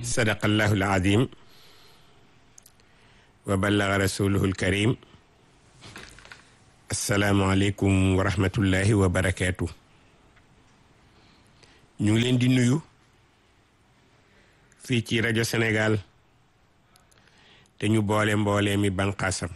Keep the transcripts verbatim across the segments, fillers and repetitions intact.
sadaqallahu al-azim wa ballaga rasuluhu al-karim. assalaamu aleykum wa rahmatullahi wa barakaatu. ñu ngi leen di nuyu fii ci rajo Sénégal te ñu boole mboole mi banqaasam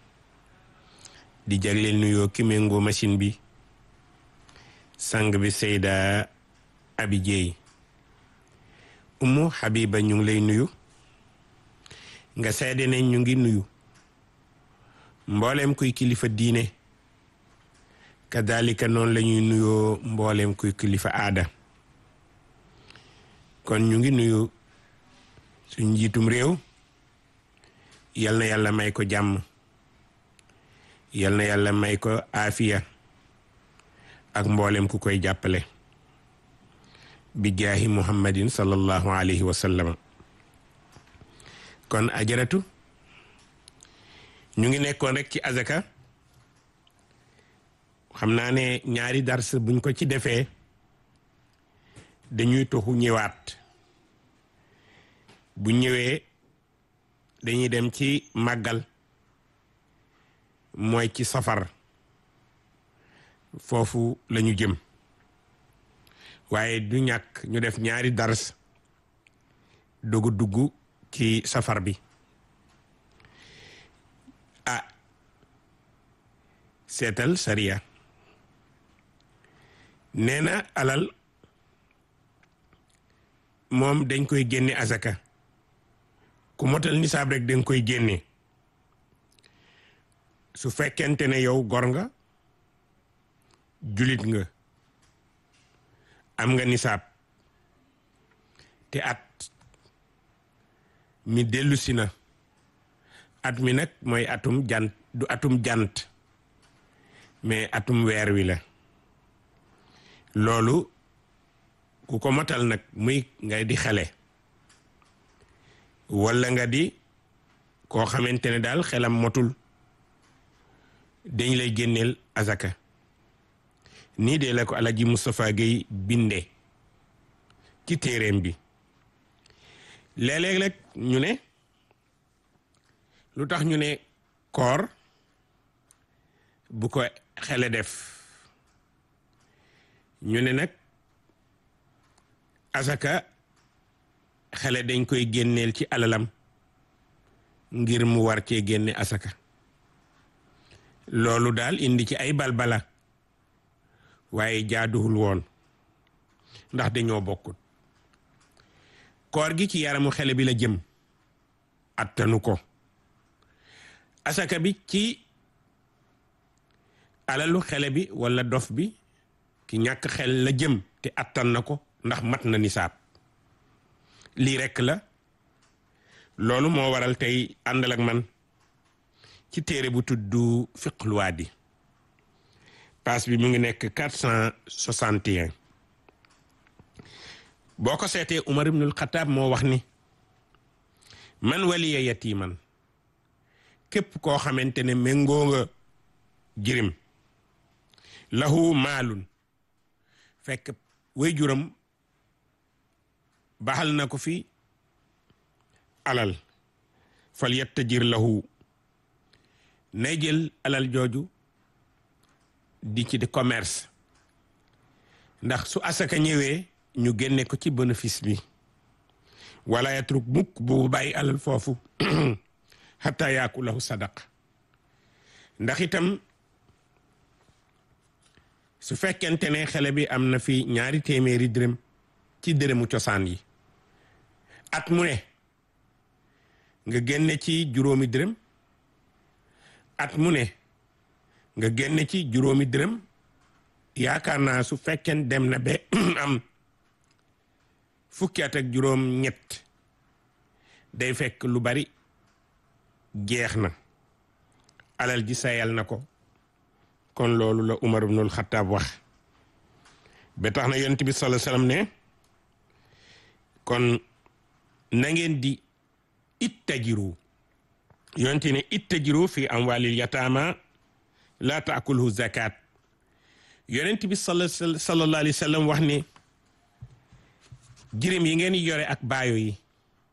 di jagleel nuyoo ki méngoo machine bi sang bi Seyda Abi Jeey. Umu Habiba ñu ngi lay nuyu nga seede ne ñu ngi nuyu mbooleem kuy kilifa diine kadalika noonu la ñuy nuyoo mbooleem kuy kilifa aada. kon ñu ngi nuyu suñ njiitum réew, yal na yàlla may ko jàmm, yal na yàlla may ko aafiya ak mboolem ku koy jàppale bi jaahi muhammadin sallallahu alayhi wa sallam. kon ajaratu ñu ngi nekkoon rek ci azaka. xam naa ne ñaari dars buñ ko ci defee dañuy toxu ñëwaat. bu ñëwee dañuy dem ci màggal, mooy ci safar, foofu lañu jëm. waaye du ñàkk ñu def ñaari dars dogu dugg ci safar bi. ah seetal sariya nee na alal moom dañ koy génne azaka. ku motal nisaab rek dañ koy génne. su fekkente ne yow gor nga, julit nga, am nga nisaab te at mi dellusi na. at mi nag mooy atum jant, du atum jant mais atum weer wi la. loolu ku ko motal nag, muy ngay di xale walla nga di koo xamante ne daal xelam motul, dañ lay génneel azaka. nii de la ko Alaji Moustapha Gueye binde ci téeréem bi. léeg-léeg rek ñu ne lu tax ñu ne koor bu ko xele def, ñu ne nag azaka xele dañ koy génneel ci alalam ngir mu war cee génne azaka. loolu daal indi ci ay balbala, waaye jaaduwul woon ndax dañoo bokkut. koor gi ci yaramu xele bi la jëm, attanu ko. asaka bi ci alalu xele bi walla dof bi ki ñàkk xel la jëm, te attan na ko ndax mat na nisaab. lii rekk la. loolu moo waral tey àndal ak man ci téere bu tudd Fiqhul Waadi. paas bi mu ngi nekk quatre cent soixante et un. boo ko seetee Umar ibnul Xataab moo wax ni man waliya yatiman, képp koo xamante ne méngoo nga jirim, lahu maalun, fekk way juram baxal na ko fi alal, fal yattajir lahu, nay jël alal jooju di ci di commerce, ndax su asaka ñëwee ñu génne ko ci bénéfice bi. wala yatruk mukk bu bàyyi alal foofu hatta yaakulahu sadaq. ndax itam su fekkente ne xale bi am na fi ñaari téeméeri dërëm ci dërëmu cosaan yi, at mu ne nga génne ci juróomi dërëm, at mu ne nga génne ci juróomi dërëm, yaakaar naa su fekkeen dem na ba am fukki at ak juróom ñett, day fekk lu bari jeex na, alal ji sayal na ko. kon loolu la Umar ibnul Xattaab wax. ba tax na yonent bi sallallahu alayhi wasallam ne kon na ngeen di ittajiru, yonent ne ittajiru fi amwaalil yataama laa taakulhu zakat. yonent bi sallallahu alayhi wasallam wax ne jirim yi ngeen yore ak baayo yi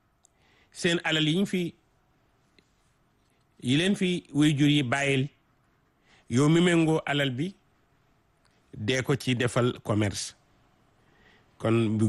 seen alal yiñ fi yi leen fi waajur yi bàyyil yow mi méngoo alal bi dee ko ci defal commerce kon